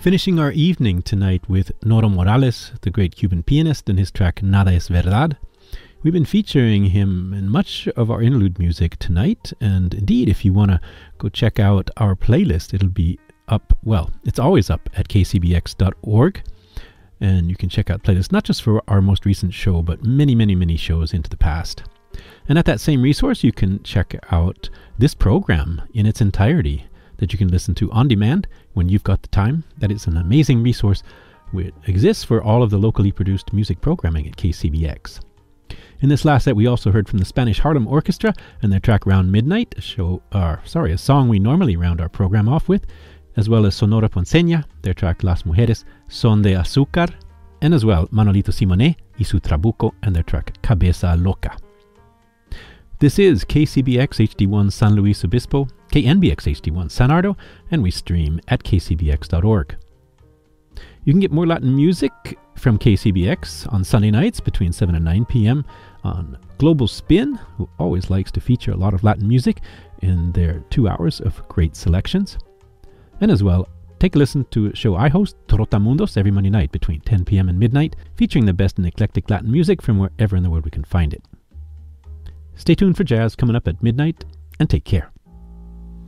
finishing our evening tonight with Noro Morales, the great Cuban pianist, and his track Nada es Verdad. We've been featuring him in much of our interlude music tonight, and indeed, if you want to go check out our playlist, it'll be up, well, it's always up at kcbx.org, and you can check out playlists not just for our most recent show, but many, many, many shows into the past. And at that same resource, you can check out this program in its entirety that you can listen to on demand when you've got the time. That is an amazing resource which exists for all of the locally produced music programming at KCBX. In this last set, we also heard from the Spanish Harlem Orchestra and their track Round Midnight, a song we normally round our program off with, as well as Sonora Ponceña, their track Las Mujeres Son de Azúcar, and as well Manolito Simonet y su Trabuco and their track Cabeza Loca. This is KCBX HD1 San Luis Obispo, KNBX HD1 San Ardo, and we stream at kcbx.org. You can get more Latin music from KCBX on Sunday nights between 7 and 9 p.m. on Global Spin, who always likes to feature a lot of Latin music in their 2 hours of great selections. And as well, take a listen to a show I host, Trotamundos, every Monday night between 10 p.m. and midnight, featuring the best in eclectic Latin music from wherever in the world we can find it. Stay tuned for jazz coming up at midnight, and take care.